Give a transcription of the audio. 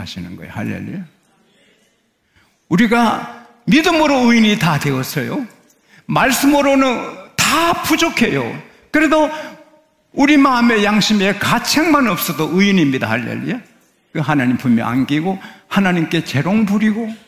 하시는 거예요. 할렐루야. 우리가 믿음으로 의인이 다 되었어요. 말씀으로는 다 부족해요. 그래도 우리 마음의 양심에 가책만 없어도 의인입니다. 할렐루야. 그 하나님 분명 안기고 하나님께 재롱 부리고